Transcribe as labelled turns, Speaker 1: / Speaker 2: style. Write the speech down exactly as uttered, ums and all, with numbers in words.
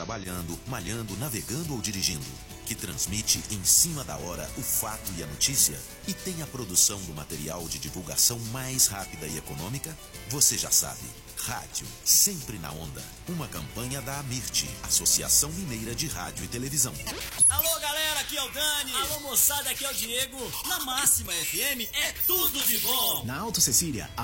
Speaker 1: trabalhando, malhando, navegando ou dirigindo, que transmite em cima da hora o fato e a notícia e tem a produção do material de divulgação mais rápida e econômica? Você já sabe. Rádio, sempre na onda. Uma campanha da Amirte, Associação Mineira de Rádio e Televisão.
Speaker 2: Alô, galera, aqui é o Dani. Alô, moçada, aqui é o Diego. Na Máxima F M é tudo de bom.
Speaker 3: Na Alto Cecília, a